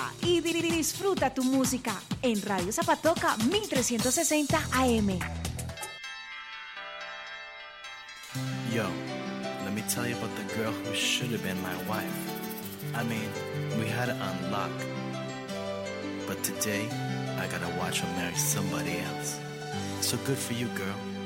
Zapatoca y disfruta tu música en Radio Zapatoca 1360 AM. Yo, let me tell you about the girl who should have been my wife. I mean, we had it on lock. But today, I gotta watch her marry somebody else. So good for you, girl.